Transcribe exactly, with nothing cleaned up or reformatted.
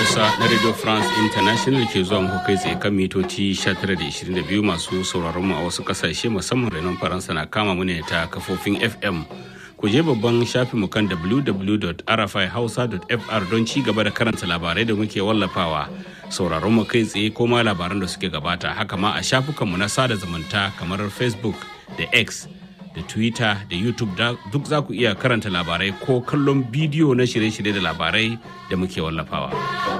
Hausa na Radio France International ke zuwa muku kai tsaye kan mitoci sha tara da ishirin da biyu masu sauraron mu a wasu kasashe musamman renon Faransa na kama mu ne ta kafofin F M. Ku je babban shafin mu kan w w w dot r f i hausa dot f r don ci gaba da karanta labarai da muke wallafawa. Sauraron mu kai tsaye ko ma labaran da suke gabata, haka ma a shafukan mu na sada zumunta kamar Facebook da X da Twitter da YouTube duk za ku iya karanta labarai ko kallon bidiyo na shirye-shirye da labarai da muke wallafawa.